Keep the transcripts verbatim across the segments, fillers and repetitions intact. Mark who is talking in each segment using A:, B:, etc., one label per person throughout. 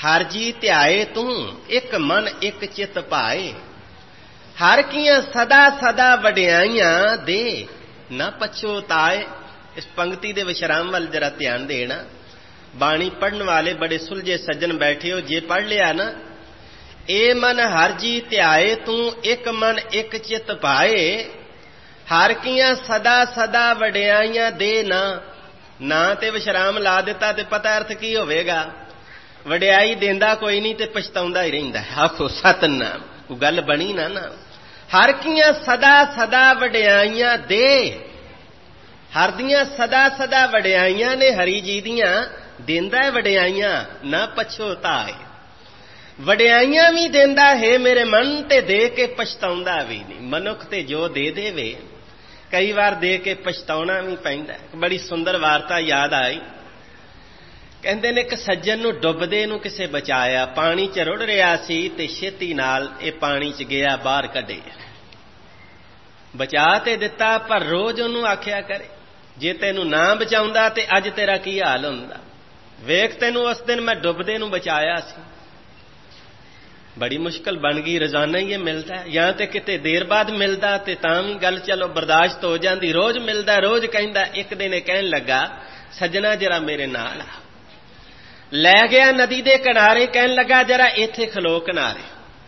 A: हर जी ध्याए तू एक मन एक चित पाए। हर कियां सदा सदा वडियाइयां दे ना पछोताए। इस पंक्ति दे विश्राम वाल जरा ध्यान देना। बाणी पढ़न वाले बड़े सुलझे सज्जन बैठे हो, जे पढ़ लिया ना, ए मन हर जी ध्याए तू एक मन एक चित पाए। हर कियां सदा सदा वडियाइयां दे ना, ना ते विश्राम ला दिता ते पता अर्थ की होवेगा। वडियाई देंदा कोई नहीं ते पछताउंदा ही रहिंदा है। आखो सतनाम, कोई गल बनी ना ना। हर कियां सदा सदा वडियाइयां दे, हर दियां सदा सदा वडियाइयां ने हरी जी दियां देंदा है वडियाइयां, ना पछोताए। वडियाइयां भी देंदा है मेरे मन ते दे के पछताउंदा भी नहीं। मनुख ते जो दे देवे कई बार दे के पछताउणा भी पैंदा। बड़ी सुंदर वार्ता याद आई। कहंदे ने एक सज्जन नूं डुबदे नूं किसे बचाया। पानी च रुड़ रिहा सी ते छेती नाल ये पानी च गया, बाहर कढे, बचा ते दिता, पर रोज उहनूं आखिया करे जे तैनूं ना बचाउंदा ते अज तेरा की हाल हुंदा। वेख तैनूं उस दिन मैं डुबदे नूं बचाया सी। बड़ी मुश्किल बन गई। रोजाना ही ये मिलता है, या तो किते देर बाद मिलता ते तां भी गल चलो बर्दाश्त हो जाती। रोज मिलता, रोज कहंदा। एक दिन कहन लगा सजना जरा मेरे नाल आ। लै गया नदी दे किनारे, कहन लगा जरा इत्थे खलो किनारे।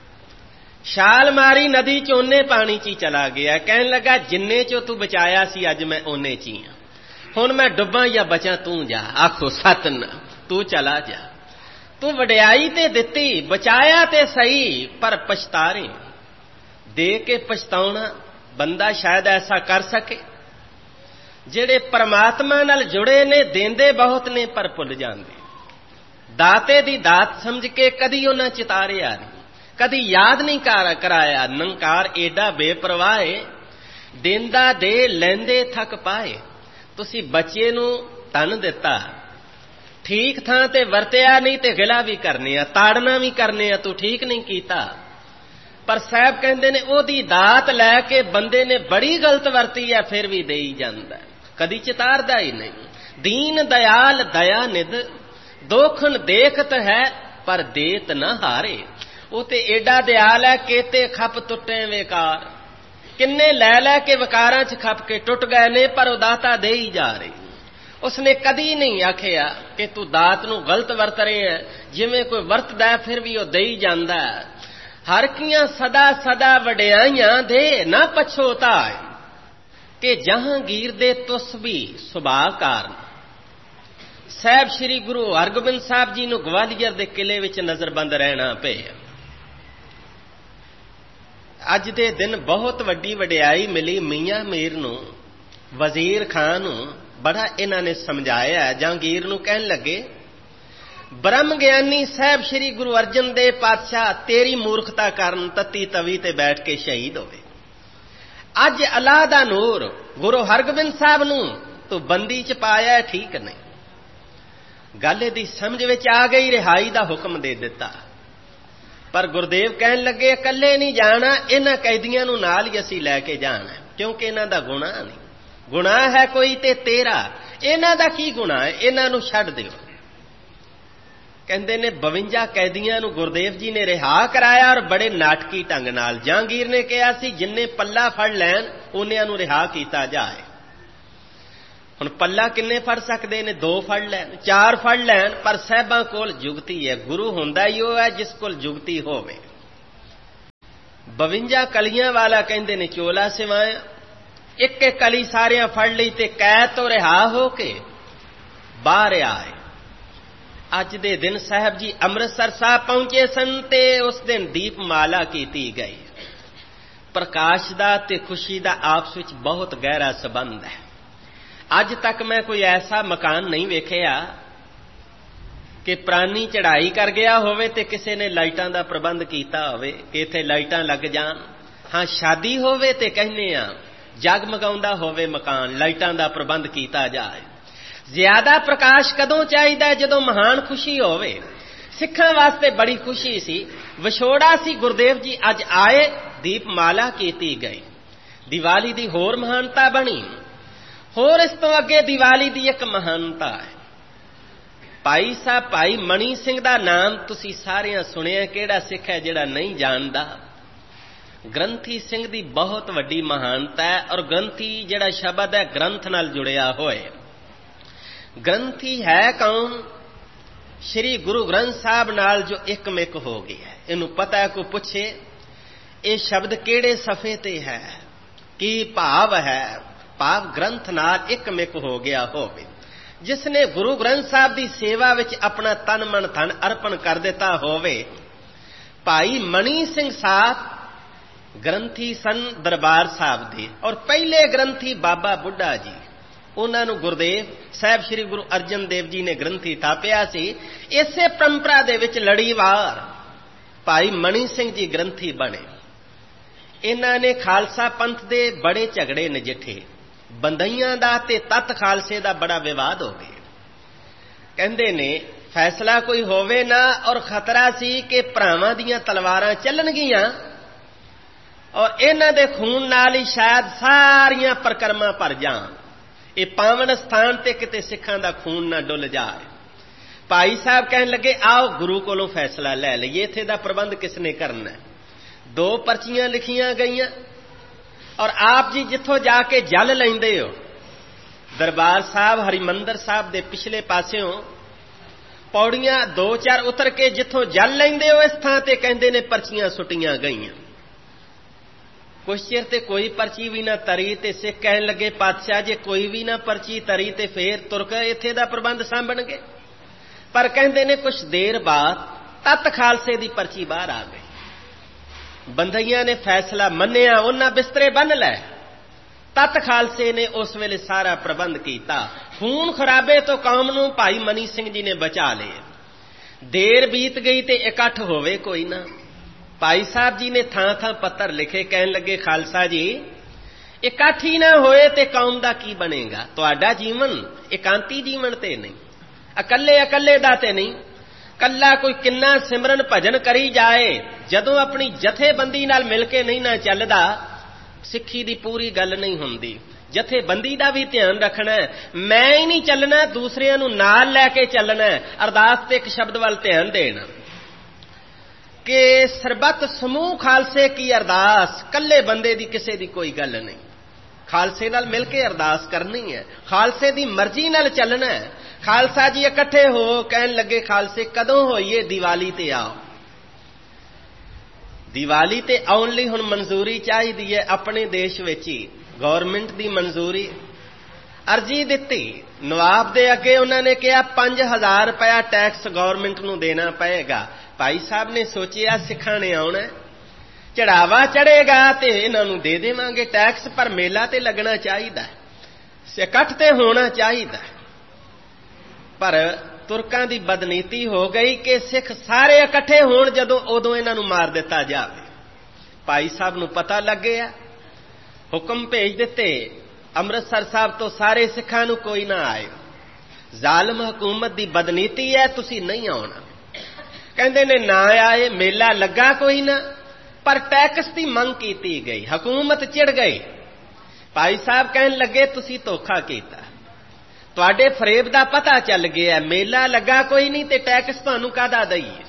A: छाल मारी नदी च, ओने पानी च चला गया। कहन लगा जिन्ने चो तू बचाया सी अज मैं ओने च ही हां, हुण मैं डुब्बा या बचा तू जा। आखो सतनाम, तू चला जा। तू वडियाई ते दिती, बचाया ते सही, पर पछतारे दे के पछताउणा। बंदा शायद ऐसा कर सके। जेड़े परमात्मा नाल जुड़े ने देंदे बहुत ने पर भुल जांदे। दाते दी दात समझ के कदी उन्हां चितारिया नहीं, कदी याद नहीं कर कराया। नंकार एडा बेपरवाह देंदा दे लैंदे थक पाए। तुसी बच्चे नूं धन दिता, ठीक थां ते वरतिया नहीं ते गिला भी करने आ, ताड़ना भी करने आ, तू ठीक नहीं कीता। पर साहब कहंदे ने ओदी दात लैके बंदे ने बड़ी गलत वरती है, फिर भी देई जांदा, कदी चितारदा ही नहीं। दीन दयाल दया निध दोखन देखत है पर देत न हारे। वो ते एडा दयाल है केते खप टुटे वेकार। किन्ने लै लै के वकारां च खप के टुट गए ने, पर वो दाता दे ही जा रही। उसने कदी नहीं आखिया कि तू दात नूं गलत वरत रहे है। जिवें कोई वरतदा फिर भी वो दे ही जांदा। हर कियां सदा सदा वडियाइयां दे ना पछोता कि जहांगीर दे तुस भी सुभाअ कारण। साहब श्री गुरु हरगोबिंद साहब जी नूं ग्वालियर दे किले विच नजरबंद रहना पिया। अज दे दिन बहुत वड्डी वडियाई मिली मियां मीर नूं, वजीर खान नूं। बड़ा इन्हां ने समझाया। जहांगीर नूं कहन लगे ब्रह्म ज्ञानी साहब श्री गुरु अर्जन देव पातशाह तेरी मूर्खता कारण तत्ती तवी ते बैठ के शहीद होवे। अज अल्लाह दा नूर गुरु हरगोबिंद साहब नूं तू बंदी च पाया, ठीक नहीं। गल दी समझ विच आ गई, रिहाई दा हुक्म दे दिता। पर गुरदेव कहन लगे इकल्ले नहीं जाना, इन्हां कैदियां नूं नाल ही असीं लैके जाना, क्योंकि इन्हां दा गुनाह नहीं। गुनाह है कोई ते तेरा, इन्हां दा की गुनाह है, इन्हां नूं छड्ड दिओ। कहंदे ने बवंजा कैदियां नूं गुरदेव जी ने रिहा कराया, और बड़े नाटकी ढंग नाल। जहांगीर ने कहा सी जिन्ने पल्ला फड़ लैन उन्हां नूं रिहा कीता जाए। हुण पल्ला किन्ने फड़ सकदे ने? दो फड़ लैन, चार फड़ लैन, पर साहिबां कोल जुगती है। गुरु हुंदा ही वो है जिस कोल जुगती होवे। बवंजा कलियां वाला कहंदे ने चोला सिवाया। एक एक कली सारियां फड़ ली ते कैद तो रिहा हो के बाहर आए। अज दे दिन साहब जी अमृतसर साहब पहुंचे सन ते उस दिन दीपमाला कीती गई। प्रकाश दा ते खुशी दा आपस विच बहुत गहरा संबंध है। अज तक मैं कोई ऐसा मकान नहीं वेखिया कि प्राणी चढ़ाई कर गया होवे ते किसी ने लाइटां दा प्रबंध कीता होवे कि इत्थे लाइटां लग जान। हाँ, शादी होवे ते कहने आ जगमगाउंदा होवे मकान, लाइटां दा प्रबंध कीता जाए। ज्यादा प्रकाश कदों चाहिदा? जदों महान खुशी होवे। सिखां वास्ते बड़ी खुशी सी, विछोड़ा सी। गुरदेव जी अज आए, दीपमाला कीती गई। दिवाली दी होर महानता बनी। होर इस तो अगे दिवाली दी एक महानता है। भाई साहब भाई मनी सिंह का नाम तुसी सारियां सुनिया, किहड़ा सिख है जिहड़ा नहीं जानदा। ग्रंथी सिंह की बहुत वड्डी महानता है, और ग्रंथी जिहड़ा शब्द है ग्रंथ नाल जुड़िया होए। ग्रंथी है कौन? श्री गुरु ग्रंथ साहब नाल जो एकमिक हो गया है। इनू पता है, को पूछे ये शब्द केड़े सफ़े ते है, की भाव है? भाव ग्रंथ नाल एकमिक हो गया होवे। जिसने गुरु ग्रंथ साहब की सेवा विच अपना तन मन धन अर्पण कर दिता होवे। भाई मनी सिंह साहब ग्रंथी सन दरबार साहब दे, और पहले ग्रंथी बाबा बुढ़ा जी, उन्होंने गुरुदेव साहब श्री गुरु अर्जन देव जी ने ग्रंथी थापिया सी। इसे परंपरा दे विच लड़ीवार भाई मनी सिंह जी ग्रंथी बने। इन्होंने खालसा पंथ दे बड़े झगड़े नजिठे। बंदइयां दा ते तत खालसे दा बड़ा विवाद हो गया। कहंदे ने फैसला कोई होवे ना, और खतरा सी कि भरावां दीयां तलवारां चलणगियां, और इन्हां दे खून नाल ही शायद सारियां परकरमां भर जाण। ये पावन स्थान ते किते सिखां दा खून ना डुल जाए। भाई साहब कहन लगे, आओ गुरु कोलों फैसला लै लईए, इत्थे दा प्रबंध किसने करना है। दो पर्चियां लिखियां गईयां, और आप जी जिथों जाके जल लेंदे हो, दरबार साहब हरिमंदर साहब दे पिछले पासियों पौड़ियां दो चार उतर के जिथों जल लेंदे हो, इस थां ते कहंदे ने पर्चियां सुटियां गईयां। कुछ चिर ते कोई पर्ची भी ना तरी, ते सिख कहन लगे, पातशाह जे कोई भी ना पर्ची तरी ते फिर तुर के इत्थे दा प्रबंध सांभणगे। पर कहंदे ने कुछ देर बाद तत खालसे दी पर्ची बाहर आ गई। बंदइयां ने फैसला मन्निया, उन्हां बिस्तरे बन लै। तत खालसे ने उस वेले सारा प्रबंध किया। खून खराबे तो कौम नूं भाई मनी सिंह जी ने बचा लिया। देर बीत गई ते इकट्ठ होवे कोई ना। भाई साहब जी ने थां थां पत्तर लिखे, कहन लगे, खालसा जी इकट्ठ ही ना होए ते कौम दा की बनेगा। तुहाडा जीवन एकांती जीवन ते नहीं, अकल्ले अकल्ले दा ते नहीं। कल्ला कोई किन्ना सिमरन भजन करी जाए, जदों अपनी जथेबंदी नाल मिल के नहीं ना चलदा, सिक्खी दी पूरी गल नहीं हुंदी। जथेबंदी दा भी ध्यान रखना है। मैं ही नहीं चलना, दूसरियां नूं नाल लैके चलना है। अरदास ते एक शब्द वाल ध्यान देना कि सरबत समूह खालसे की अरदास, कल्ले बंदे दी किसे दी कोई गल नहीं। खालसे नाल मिल के अरदास करनी है, खालसे दी मर्जी नाल चलना है। खालसा जी इकट्ठे हो कहन लगे, खालसे कदों होईए? दिवाली ते आओ। दिवाली ते आउण लई हुण मंजूरी चाहिदी है अपने देश विच ही, गौरमेंट दी मंजूरी। अर्जी दित्ती नवाब दे अगे, उन्होंने कहा पांच हजार रुपया टैक्स गौरमेंट नूं देना पएगा। भाई साहब ने सोचिया सिखां ने आउणा, चढ़ावा चढ़ेगा ते इन्हां नूं दे देवांगे टैक्स, पर मेला ते लगना चाहिदा, इकट्ठ ते होना चाहिदा। पर तुरकां दी बदनीति हो गई कि सिख सारे इकट्ठे होण जदों, उदों इन्हां नूं मार दिता जावे। भाई साहब नूं पता लग गया, हुक्म भेज दिते अमृतसर साहब तो सारे सिखां नूं कोई ना आए, जालम हुकूमत दी बदनीति है, तुसीं नहीं आउणा। कहंदे ने ना आए, मेला लगा कोई ना, पर टैक्स की मंग की गई। हुकूमत चिड़ गई। भाई साहब कहन लगे, तुसीं धोखा कीता, तुहाडे फरेब दा पता चल गया, मेला लगा कोई नहीं ते टैक्स तुहानूं काहदा दईए।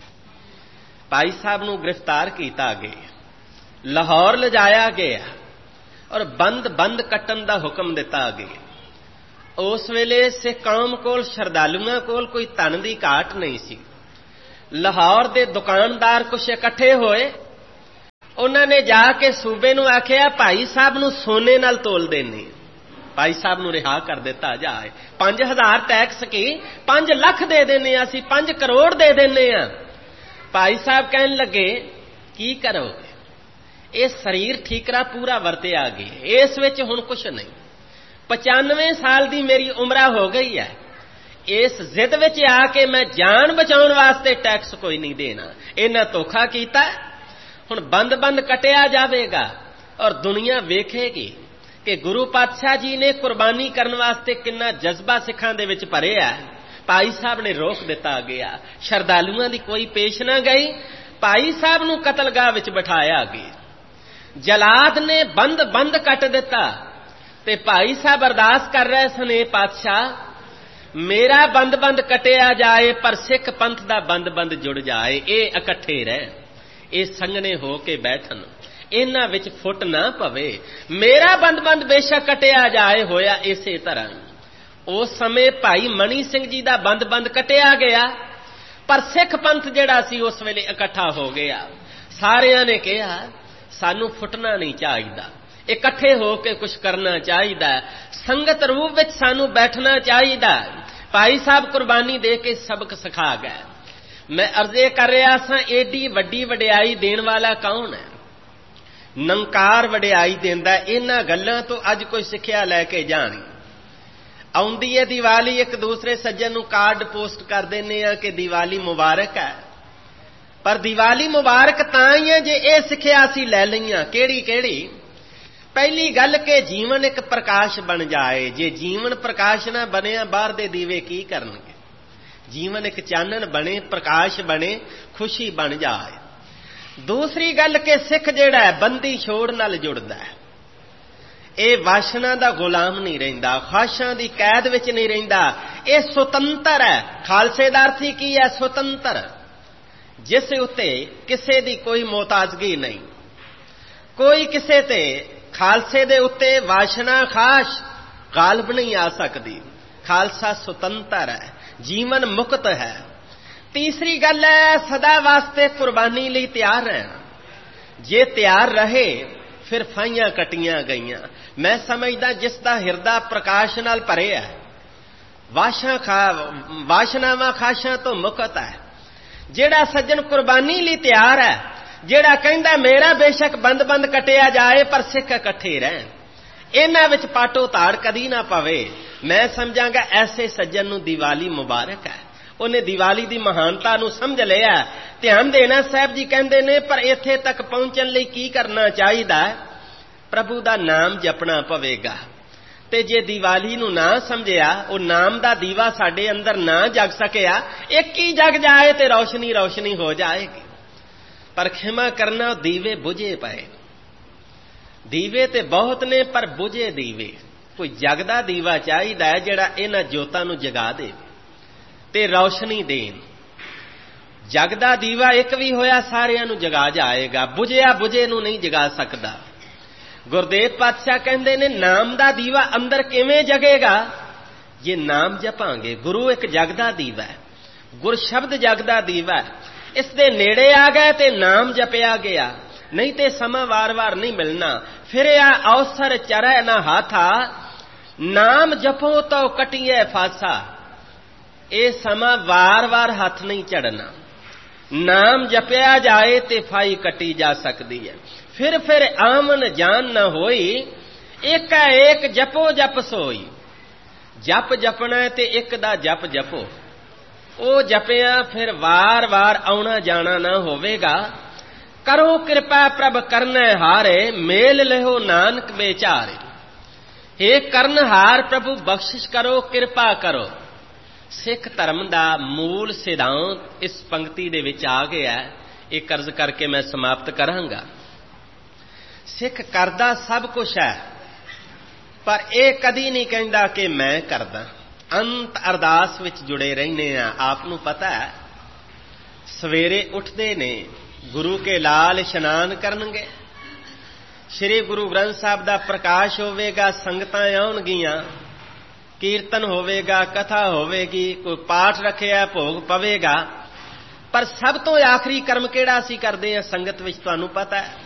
A: भाई साहब नूं गिरफ्तार किया गया, लाहौर लिजाया गया, और बंद बंद कट्टन दा हुक्म दिता गया। उस वेले सिख कौम कोल, श्रद्धालुआं कोल कोई धन दी घाट नहीं सी। लाहौर दे दुकानदार कुछ इकट्ठे होए, उन्होंने जाके सूबे नूं आखिया, भाई साहब नूं सोने नाल तोल देने। भाई साहब नूं रिहा कर दिता जाए। पांच हजार टैक्स की पांच लख दे देने, असीं पांच करोड़ दे देने आ। भाई साहब कहन लगे, की करोगे? ये शरीर ठीकरा पूरा वरतिया गया, इस विच हुण कुछ नहीं। पचानवे साल दी मेरी उम्र हो गई है, इस जिद विच आके मैं जान बचाउण वास्ते टैक्स कोई नहीं देना। इन्हां धोखा कीता, हुण बंद बंद कटिया जावेगा, और दुनिया वेखेगी कि गुरु पातशाह जी ने कुर्बानी करने वास्ते कितना जज्बा सिखां दे विच भरिया। भाई साहब ने रोक दिता गया, श्रद्धालुआं दी कोई पेश ना गई। भाई साहब नूं कतलगाह विच बिठाया गया, जलाद ने बंद बंद कट दिता, ते भाई साहब अरदास कर रहे सन, पातशाह ਮੇਰਾ ਬੰਦ ਬੰਦ ਕਟਿਆ ਜਾਏ ਪਰ ਸਿੱਖ ਪੰਥ ਦਾ ਬੰਦ ਬੰਦ ਜੁੜ ਜਾਏ। ਇਹ ਇਕੱਠੇ ਰਹਿਣ, ਇਹ ਸੰਗਣੇ ਹੋ ਕੇ ਬੈਠਣ, ਇਹਨਾਂ ਵਿੱਚ ਫੁੱਟ ਨਾ ਪਵੇ। ਮੇਰਾ ਬੰਦ ਬੰਦ ਬੇਸ਼ੱਕ ਕਟਿਆ ਜਾਏ, ਹੋਇਆ ਇਸੇ ਤਰ੍ਹਾਂ। ਉਸ ਸਮੇਂ ਭਾਈ ਮਣੀ ਸਿੰਘ ਜੀ ਦਾ ਬੰਦ ਬੰਦ ਕਟਿਆ ਗਿਆ, ਪਰ ਸਿੱਖ ਪੰਥ ਜਿਹੜਾ ਸੀ ਉਸ ਵੇਲੇ ਇਕੱਠਾ ਹੋ ਗਿਆ। ਸਾਰਿਆਂ ਨੇ ਕਿਹਾ ਸਾਨੂੰ ਫੁੱਟਣਾ ਨਹੀਂ ਚਾਹੀਦਾ, ਇਕੱਠੇ ਹੋ ਕੇ ਕੁਝ ਕਰਨਾ ਚਾਹੀਦਾ, ਸੰਗਤ ਰੂਪ ਵਿੱਚ ਸਾਨੂੰ ਬੈਠਣਾ ਚਾਹੀਦਾ। ਭਾਈ ਸਾਹਿਬ ਕੁਰਬਾਨੀ ਦੇ ਕੇ ਸਬਕ ਸਿਖਾ ਗਏ। ਮੈਂ ਅਰਜ਼ੇ ਕਰ ਰਿਹਾ ਸਾਂ, ਏਡੀ ਵੱਡੀ ਵਡਿਆਈ ਦੇਣ ਵਾਲਾ ਕੌਣ ਹੈ? ਨੰਕਾਰ ਵਡਿਆਈ ਦਿੰਦਾ। ਇਹਨਾਂ ਗੱਲਾਂ ਤੋਂ ਅੱਜ ਕੋਈ ਸਿੱਖਿਆ ਲੈ ਕੇ ਜਾਣੀ। ਆਉਂਦੀ ਹੈ ਦੀਵਾਲੀ, ਇੱਕ ਦੂਸਰੇ ਸੱਜਣ ਨੂੰ ਕਾਰਡ ਪੋਸਟ ਕਰ ਦਿੰਦੇ ਆ ਕਿ ਦੀਵਾਲੀ ਮੁਬਾਰਕ ਹੈ, ਪਰ ਦੀਵਾਲੀ ਮੁਬਾਰਕ ਤਾਂ ਹੀ ਹੈ ਜੇ ਇਹ ਸਿੱਖਿਆ ਅਸੀਂ ਲੈ ਲਈਆਂ। ਕਿਹੜੀ ਕਿਹੜੀ? ਪਹਿਲੀ ਗੱਲ ਕਿ ਜੀਵਨ ਇੱਕ ਪ੍ਰਕਾਸ਼ ਬਣ ਜਾਏ। ਜੇ ਜੀਵਨ ਪ੍ਰਕਾਸ਼ ਨਾ ਬਣਿਆ, ਬਾਹਰ ਦੇ ਦੀਵੇ ਕੀ ਕਰਨਗੇ? ਜੀਵਨ ਇੱਕ ਚਾਨਣ ਬਣੇ, ਪ੍ਰਕਾਸ਼ ਬਣੇ, ਖੁਸ਼ੀ ਬਣ ਜਾਏ। ਦੂਸਰੀ ਗੱਲ ਕਿ ਸਿੱਖ ਜਿਹੜਾ ਹੈ ਬੰਦੀ ਛੋੜ ਨਾਲ ਜੁੜਦਾ ਹੈ। ਇਹ ਵਾਸ਼ਨਾ ਦਾ ਗੁਲਾਮ ਨਹੀਂ ਰਹਿੰਦਾ, ਖਾਸ਼ਾਂ ਦੀ ਕੈਦ ਵਿੱਚ ਨਹੀਂ ਰਹਿੰਦਾ। ਇਹ ਸੁਤੰਤਰ ਹੈ। ਖਾਲਸੇ ਦਾ ਅਰਥ ਹੀ ਕੀ ਹੈ? ਸੁਤੰਤਰ, ਜਿਸ ਉੱਤੇ ਕਿਸੇ ਦੀ ਕੋਈ ਮੁਹਤਾਜ਼ਗੀ ਨਹੀਂ, ਕੋਈ ਕਿਸੇ ਤੇ ਖਾਲਸੇ ਦੇ ਉੱਤੇ ਵਾਸ਼ਨਾ ਖਾਸ਼ ਗਾਲਬ ਨਹੀਂ ਆ ਸਕਦੀ। ਖਾਲਸਾ ਸੁਤੰਤਰ ਹੈ, ਜੀਵਨ ਮੁਕਤ ਹੈ। ਤੀਸਰੀ ਗੱਲ ਹੈ ਸਦਾ ਵਾਸਤੇ ਕੁਰਬਾਨੀ ਲਈ ਤਿਆਰ ਰਹਿਣਾ। ਜੇ ਤਿਆਰ ਰਹੇ ਫਿਰ ਫਾਈਆਂ ਕੱਟੀਆਂ ਗਈਆਂ। ਮੈਂ ਸਮਝਦਾ ਜਿਸ ਦਾ ਹਿਰਦਾ ਪ੍ਰਕਾਸ਼ ਨਾਲ ਭਰਿਆ, ਵਾਸ਼ਾ ਖਾ ਵਾਸ਼ਨਾਵਾਂ ਖਾਸ਼ਾਂ ਤੋਂ ਮੁਕਤ ਹੈ। ਜਿਹੜਾ ਸੱਜਣ ਕੁਰਬਾਨੀ ਲਈ ਤਿਆਰ ਹੈ, ਜਿਹੜਾ ਕਹਿੰਦਾ ਮੇਰਾ ਬੇਸ਼ੱਕ ਬੰਦ ਬੰਦ ਕਟਿਆ ਜਾਏ ਪਰ ਸਿੱਖ ਇਕੱਠੇ ਰਹਿਣ, ਇਹਨਾਂ ਵਿੱਚ ਪਾਟੋ ਤਾੜ ਕਦੀ ਨਾ ਪਵੇ। ਮੈਂ ਸਮਝਾਂਗਾ ਐਸੇ ਸੱਜਣ ਨੂੰ ਦੀਵਾਲੀ ਮੁਬਾਰਕ ਹੈ। ਉਹਨੇ ਦੀਵਾਲੀ ਦੀ ਮਹਾਨਤਾ ਨੂੰ ਸਮਝ ਲਿਆ। ਧਿਆਨ ਦੇਣਾ, ਸਾਹਿਬ ਜੀ ਕਹਿੰਦੇ ਨੇ ਪਰ ਇੱਥੇ ਤੱਕ ਪਹੁੰਚਣ ਲਈ ਕੀ ਕਰਨਾ ਚਾਹੀਦਾ? ਪ੍ਰਭੂ ਦਾ ਨਾਮ ਜਪਣਾ ਪਵੇਗਾ। ਤੇ ਜੇ ਦੀਵਾਲੀ ਨੂੰ ਨਾ ਸਮਝਿਆ, ਉਹ ਨਾਮ ਦਾ ਦੀਵਾ ਸਾਡੇ ਅੰਦਰ ਨਾ ਜਗ ਸਕਿਆ, ਇੱਕ ਹੀ ਜਗ ਜਾਏ ਤੇ ਰੌਸ਼ਨੀ ਰੌਸ਼ਨੀ ਹੋ ਜਾਏਗੀ। ਪਰ ਖਿਮਾ ਕਰਨਾ, ਦੀਵੇ ਬੁਝੇ ਪਏ। ਦੀਵੇ ਤੇ ਬਹੁਤ ਨੇ ਪਰ ਬੁਝੇ ਦੀਵੇ। ਕੋਈ ਜਗਦਾ ਦੀਵਾ ਚਾਹੀਦਾ ਹੈ ਜਿਹੜਾ ਇਹਨਾਂ ਜੋਤਾਂ ਨੂੰ ਜਗਾ ਦੇ ਤੇ ਰੌਸ਼ਨੀ ਦੇਣ। ਜਗਦਾ ਦੀਵਾ ਇੱਕ ਵੀ ਹੋਇਆ ਸਾਰਿਆਂ ਨੂੰ ਜਗਾ ਜਾਏਗਾ, ਬੁਝਿਆ ਬੁਝੇ ਨੂੰ ਨਹੀਂ ਜਗਾ ਸਕਦਾ। ਗੁਰਦੇਵ ਪਾਤਸ਼ਾਹ ਕਹਿੰਦੇ ਨੇ ਨਾਮ ਦਾ ਦੀਵਾ ਅੰਦਰ ਕਿਵੇਂ ਜਗੇਗਾ? ਜੇ ਨਾਮ ਜਪਾਂਗੇ। ਗੁਰੂ ਇੱਕ ਜਗਦਾ ਦੀਵਾ ਹੈ, ਗੁਰ ਸ਼ਬਦ ਜਗਦਾ ਦੀਵਾ ਹੈ। ਇਸ ਦੇ ਨੇੜੇ ਆ ਗਏ ਤੇ ਨਾਮ ਜਪਿਆ ਗਿਆ, ਨਹੀਂ ਤੇ ਸਮਾਂ ਵਾਰ-ਵਾਰ ਨਹੀਂ ਮਿਲਣਾ। ਫਿਰਿਆ ਅਵਸਰ ਚਰੈ ਨਾ ਹਾਥਾ, ਨਾਮ ਜਪੋ ਤੋ ਕਟਿਐ ਫਾਸਾ। ਇਹ ਸਮਾਂ ਵਾਰ-ਵਾਰ ਹੱਥ ਨਹੀਂ ਚੜਨਾ। ਨਾਮ ਜਪਿਆ ਜਾਏ ਤੇ ਫਾਈ ਕੱਟੀ ਜਾ ਸਕਦੀ ਹੈ। ਫਿਰ ਫਿਰ ਆਮਨ ਜਾਨ ਨਾ ਹੋਈ, ਇੱਕ ਹੈ ਏਕ ਜਪੋ ਜਪ ਸੋਈ। ਜਪ ਜਪਣਾ ਤੇ ਇੱਕ ਦਾ ਜਪ ਜਪੋ। ਉਹ ਜਪਿਆ ਫਿਰ ਵਾਰ-ਵਾਰ ਆਉਣਾ ਜਾਣਾ ਨਾ ਹੋਵੇਗਾ। ਕਰੋ ਕਿਰਪਾ ਪ੍ਰਭ ਕਰਨੈ ਹਾਰੇ, ਮੇਲ ਲਿਓ ਨਾਨਕ ਬੇਚਾਰੇ। ਹੇ ਕਰਨਹਾਰ ਪ੍ਰਭੂ ਬਖਸ਼ਿਸ਼ ਕਰੋ, ਕਿਰਪਾ ਕਰੋ। ਸਿੱਖ ਧਰਮ ਦਾ ਮੂਲ ਸਿਧਾਂਤ ਇਸ ਪੰਕਤੀ ਦੇ ਵਿੱਚ ਆ ਗਿਆ। ਇਹ ਕਰਜ਼ ਕਰਕੇ ਮੈਂ ਸਮਾਪਤ ਕਰਾਂਗਾ। ਸਿੱਖ ਕਰਦਾ ਸਭ ਕੁਝ ਹੈ, ਪਰ ਇਹ ਕਦੀ ਨਹੀਂ ਕਹਿੰਦਾ ਕਿ ਮੈਂ ਕਰਦਾ। ਅੰਤ ਅਰਦਾਸ ਵਿੱਚ ਜੁੜੇ ਰਹਿੰਦੇ ਆ। ਆਪ ਨੂੰ ਪਤਾ ਹੈ, ਸਵੇਰੇ ਉੱਠਦੇ ਨੇ, ਗੁਰੂ ਕੇ ਲਾਲ ਇਸ਼ਨਾਨ ਕਰਨਗੇ, ਸ੍ਰੀ ਗੁਰੂ ਗ੍ਰੰਥ ਸਾਹਿਬ ਦਾ ਪ੍ਰਕਾਸ਼ ਹੋਵੇਗਾ, ਸੰਗਤਾਂ ਆਉਣਗੀਆਂ, ਕੀਰਤਨ ਹੋਵੇਗਾ, ਕਥਾ ਹੋਵੇਗੀ, ਕੋਈ ਪਾਠ ਰੱਖਿਆ, ਭੋਗ ਪਵੇਗਾ। ਪਰ ਸਭ ਤੋਂ ਆਖਰੀ ਕਰਮ ਕਿਹੜਾ ਅਸੀਂ ਕਰਦੇ ਹਾਂ ਸੰਗਤ ਵਿੱਚ? ਤੁਹਾਨੂੰ ਪਤਾ ਹੈ,